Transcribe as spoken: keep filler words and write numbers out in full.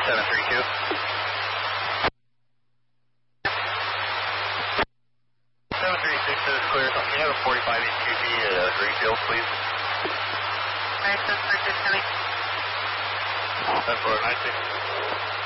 seven three two. seven three six is clear. Can you have a forty-five inch Q P at uh, Greenfield, please? nine six three six, Kelly. ten four nine six.